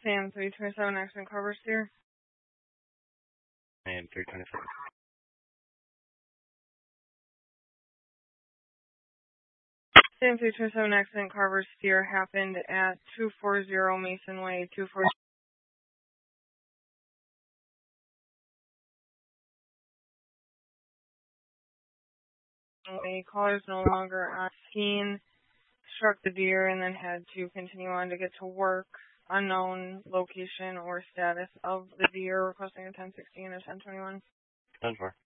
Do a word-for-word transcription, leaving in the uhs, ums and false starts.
Sam three twenty-seven, accident Carver Steer. And three twenty-seven. Sam three twenty-seven, accident Carver Steer happened at two forty Mason Way, two forty. A caller is no longer on scene, struck the deer, and then had to continue on to get to work. Unknown location or status of the deer, requesting a ten sixteen or ten twenty-one. ten four.